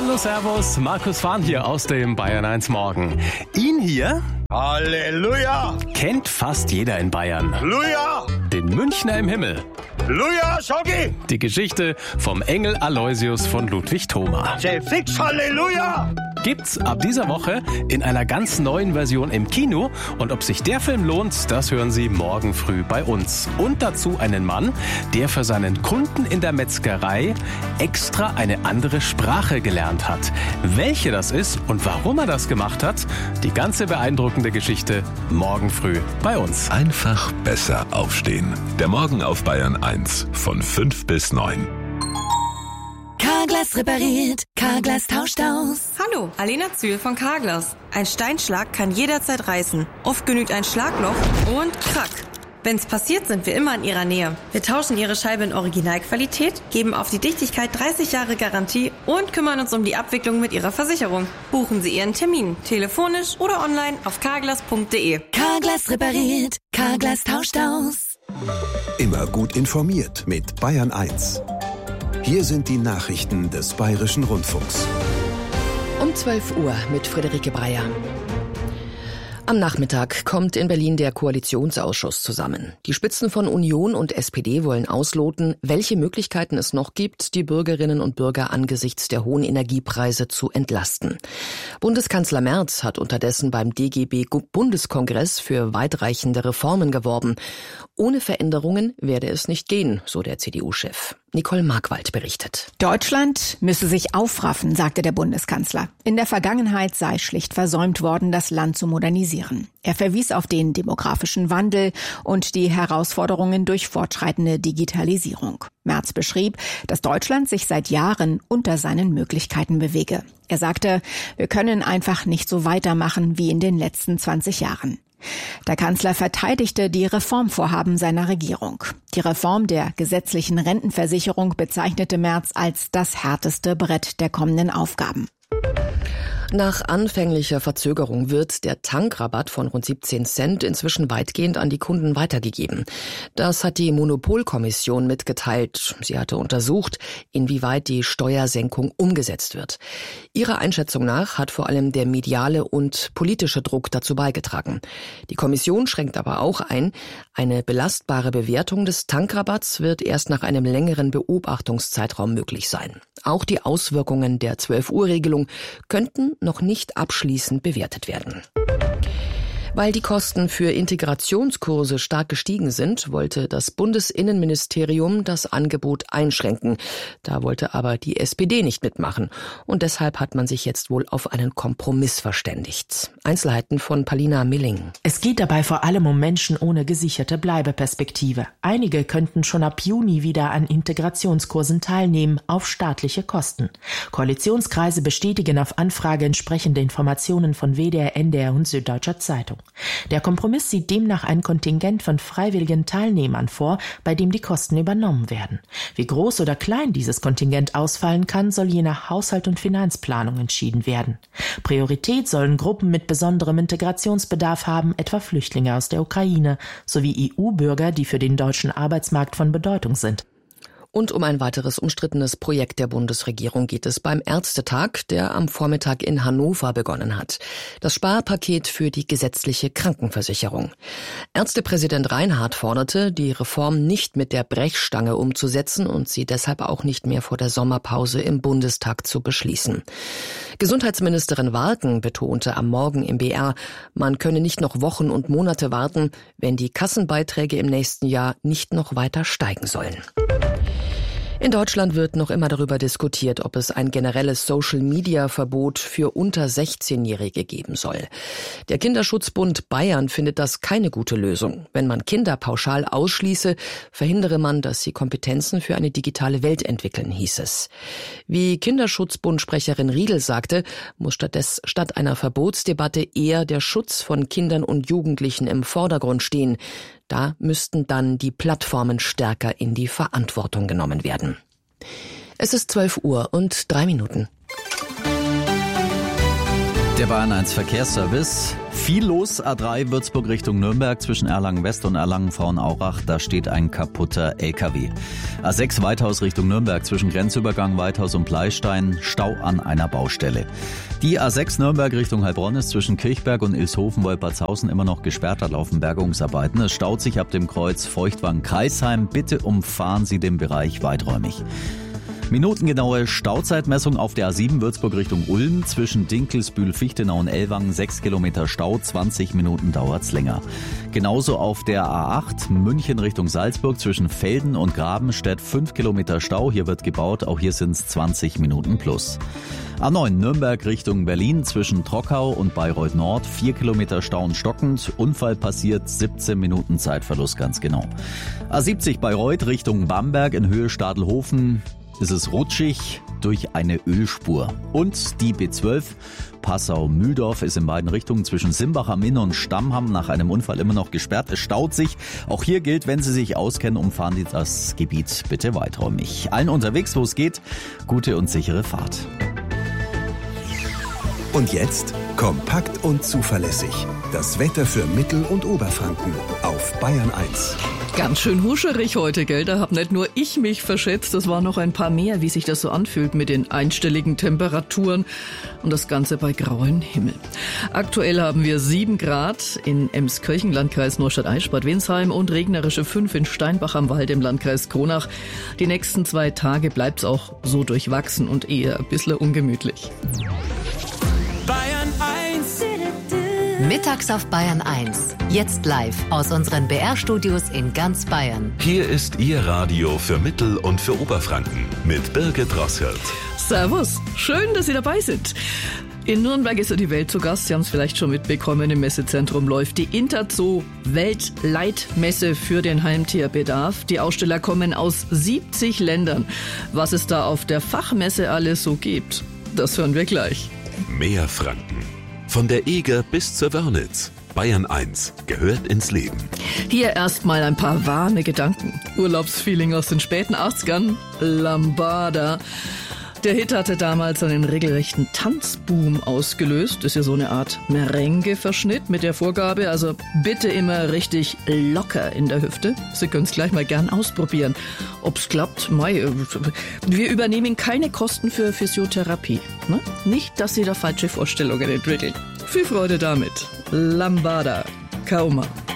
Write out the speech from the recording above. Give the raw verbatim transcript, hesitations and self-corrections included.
Hallo, servus, Markus Fahn hier aus dem Bayern eins Morgen. Ihn hier Halleluja! kennt fast jeder in Bayern. Halleluja! Den Münchner im Himmel. Halleluja, Schoggi! Die Geschichte vom Engel Aloysius von Ludwig Thoma. Fix, Halleluja! Gibt's ab dieser Woche in einer ganz neuen Version im Kino. Und ob sich der Film lohnt, das hören Sie morgen früh bei uns. Und dazu einen Mann, der für seinen Kunden in der Metzgerei extra eine andere Sprache gelernt hat. Welche das ist und warum er das gemacht hat, die ganze beeindruckende Geschichte morgen früh bei uns. Einfach besser aufstehen. Der Morgen auf Bayern eins von fünf bis neun. Carglass repariert, Carglass tauscht aus. Hallo, Alena Zühl von Carglass. Ein Steinschlag kann jederzeit reißen. Oft genügt ein Schlagloch und krack. Wenn's passiert, sind wir immer in Ihrer Nähe. Wir tauschen Ihre Scheibe in Originalqualität, geben auf die Dichtigkeit dreißig Jahre Garantie und kümmern uns um die Abwicklung mit Ihrer Versicherung. Buchen Sie Ihren Termin, telefonisch oder online auf carglass punkt de. Carglass repariert, Carglass tauscht aus. Immer gut informiert mit Bayern eins. Hier sind die Nachrichten des Bayerischen Rundfunks. Um zwölf Uhr mit Friederike Breyer. Am Nachmittag kommt in Berlin der Koalitionsausschuss zusammen. Die Spitzen von Union und S P D wollen ausloten, welche Möglichkeiten es noch gibt, die Bürgerinnen und Bürger angesichts der hohen Energiepreise zu entlasten. Bundeskanzler Merz hat unterdessen beim D G B-Bundeskongress für weitreichende Reformen geworben. Ohne Veränderungen werde es nicht gehen, so der C D U-Chef. Nicole Markwald berichtet. Deutschland müsse sich aufraffen, sagte der Bundeskanzler. In der Vergangenheit sei schlicht versäumt worden, das Land zu modernisieren. Er verwies auf den demografischen Wandel und die Herausforderungen durch fortschreitende Digitalisierung. Merz beschrieb, dass Deutschland sich seit Jahren unter seinen Möglichkeiten bewege. Er sagte, wir können einfach nicht so weitermachen wie in den letzten zwanzig Jahren. Der Kanzler verteidigte die Reformvorhaben seiner Regierung. Die Reform der gesetzlichen Rentenversicherung bezeichnete Merz als das härteste Brett der kommenden Aufgaben. Nach anfänglicher Verzögerung wird der Tankrabatt von rund siebzehn Cent inzwischen weitgehend an die Kunden weitergegeben. Das hat die Monopolkommission mitgeteilt. Sie hatte untersucht, inwieweit die Steuersenkung umgesetzt wird. Ihrer Einschätzung nach hat vor allem der mediale und politische Druck dazu beigetragen. Die Kommission schränkt aber auch ein, eine belastbare Bewertung des Tankrabatts wird erst nach einem längeren Beobachtungszeitraum möglich sein. Auch die Auswirkungen der zwölf-Uhr-Regelung könnten noch nicht abschließend bewertet werden. Weil die Kosten für Integrationskurse stark gestiegen sind, wollte das Bundesinnenministerium das Angebot einschränken. Da wollte aber die S P D nicht mitmachen. Und deshalb hat man sich jetzt wohl auf einen Kompromiss verständigt. Einzelheiten von Palina Milling. Es geht dabei vor allem um Menschen ohne gesicherte Bleibeperspektive. Einige könnten schon ab Juni wieder an Integrationskursen teilnehmen, auf staatliche Kosten. Koalitionskreise bestätigen auf Anfrage entsprechende Informationen von W D R, N D R und Süddeutscher Zeitung. Der Kompromiss sieht demnach ein Kontingent von freiwilligen Teilnehmern vor, bei dem die Kosten übernommen werden. Wie groß oder klein dieses Kontingent ausfallen kann, soll je nach Haushalt und Finanzplanung entschieden werden. Priorität sollen Gruppen mit besonderem Integrationsbedarf haben, etwa Flüchtlinge aus der Ukraine, sowie E U-Bürger, die für den deutschen Arbeitsmarkt von Bedeutung sind. Und um ein weiteres umstrittenes Projekt der Bundesregierung geht es beim Ärztetag, der am Vormittag in Hannover begonnen hat. Das Sparpaket für die gesetzliche Krankenversicherung. Ärztepräsident Reinhardt forderte, die Reform nicht mit der Brechstange umzusetzen und sie deshalb auch nicht mehr vor der Sommerpause im Bundestag zu beschließen. Gesundheitsministerin Warken betonte am Morgen im B R, man könne nicht noch Wochen und Monate warten, wenn die Kassenbeiträge im nächsten Jahr nicht noch weiter steigen sollen. In Deutschland wird noch immer darüber diskutiert, ob es ein generelles Social-Media-Verbot für unter sechzehnjährige geben soll. Der Kinderschutzbund Bayern findet das keine gute Lösung. Wenn man Kinder pauschal ausschließe, verhindere man, dass sie Kompetenzen für eine digitale Welt entwickeln, hieß es. Wie Kinderschutzbund-Sprecherin Riedel sagte, muss stattdessen statt einer Verbotsdebatte eher der Schutz von Kindern und Jugendlichen im Vordergrund stehen. Da müssten dann die Plattformen stärker in die Verantwortung genommen werden. Es ist zwölf Uhr und drei Minuten. Der Bayern eins Verkehrsservice. Viel los, A drei Würzburg Richtung Nürnberg zwischen Erlangen West und Erlangen-Frauenaurach. Da steht ein kaputter L K W. A sechs Weithaus Richtung Nürnberg zwischen Grenzübergang Weithaus und Pleistein. Stau an einer Baustelle. Die A sechs Nürnberg Richtung Heilbronn ist zwischen Kirchberg und Ilshofen-Wolpertshausen immer noch gesperrt. Da laufen Bergungsarbeiten. Es staut sich ab dem Kreuz Feuchtwangen-Kreisheim. Bitte umfahren Sie den Bereich weiträumig. Minutengenaue Stauzeitmessung auf der A sieben Würzburg Richtung Ulm zwischen Dinkelsbühl, Fichtenau und Ellwangen. sechs Kilometer Stau, zwanzig Minuten dauert's länger. Genauso auf der A acht München Richtung Salzburg zwischen Velden und Grabenstedt. fünf Kilometer Stau, hier wird gebaut, auch hier sind's zwanzig Minuten plus. A neun Nürnberg Richtung Berlin zwischen Trockau und Bayreuth Nord. vier Kilometer Stau und stockend. Unfall passiert, siebzehn Minuten Zeitverlust ganz genau. A siebzig Bayreuth Richtung Bamberg in Höhe Stadelhofen. Ist es rutschig durch eine Ölspur. Und die B zwölf Passau-Mühldorf ist in beiden Richtungen zwischen Simbach am Inn und Stammham nach einem Unfall immer noch gesperrt. Es staut sich. Auch hier gilt, wenn Sie sich auskennen, umfahren Sie das Gebiet bitte weiträumig. Allen unterwegs, wo es geht, gute und sichere Fahrt. Und jetzt kompakt und zuverlässig. Das Wetter für Mittel- und Oberfranken auf Bayern eins. Ganz schön huscherig heute, gell? Da hab nicht nur ich mich verschätzt, das waren noch ein paar mehr, wie sich das so anfühlt mit den einstelligen Temperaturen und das Ganze bei grauem Himmel. Aktuell haben wir sieben Grad in Emskirchen, Landkreis Neustadt-Eichstätt-Winsheim und regnerische fünf in Steinbach am Wald im Landkreis Kronach. Die nächsten zwei Tage bleibt's auch so durchwachsen und eher ein bisschen ungemütlich. Bayern eins. Mittags auf Bayern eins. Jetzt live aus unseren B R-Studios in ganz Bayern. Hier ist Ihr Radio für Mittel- und für Oberfranken mit Birgit Rosshirt. Servus, schön, dass Sie dabei sind. In Nürnberg ist ja die Welt zu Gast. Sie haben es vielleicht schon mitbekommen. Im Messezentrum läuft die Interzoo Weltleitmesse für den Heimtierbedarf. Die Aussteller kommen aus siebzig Ländern. Was es da auf der Fachmesse alles so gibt, das hören wir gleich. Mehr Franken. Von der Eger bis zur Wörnitz. Bayern eins gehört ins Leben. Hier erstmal ein paar warme Gedanken. Urlaubsfeeling aus den späten achtzigern. Lambada. Der Hit hatte damals einen regelrechten Tanzboom ausgelöst. Das ist ja so eine Art Merengue-Verschnitt mit der Vorgabe, also bitte immer richtig locker in der Hüfte. Sie können es gleich mal gern ausprobieren. Ob's klappt, mei, wir übernehmen keine Kosten für Physiotherapie. Ne? Nicht, dass Sie da falsche Vorstellungen entwickeln. Viel Freude damit. Lambada. Kauma.